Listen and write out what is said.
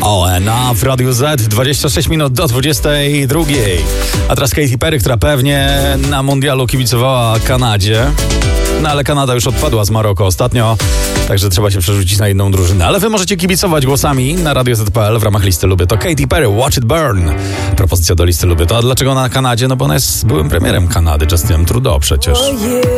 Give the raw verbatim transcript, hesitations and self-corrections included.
O, na w Radiu Z, dwadzieścia sześć minut do dwudziestej drugiej. A teraz Katy Perry, która pewnie na mundialu kibicowała Kanadzie. No ale Kanada już odpadła z Maroka ostatnio, także trzeba się przerzucić na inną drużynę. Ale wy możecie kibicować głosami na Radio Z kropka pe el w ramach listy Lubię To. Katy Perry, Watch It Burn. Propozycja do listy Lubię To. A dlaczego na Kanadzie? No bo ona jest byłym premierem Kanady, Justinem Trudeau przecież.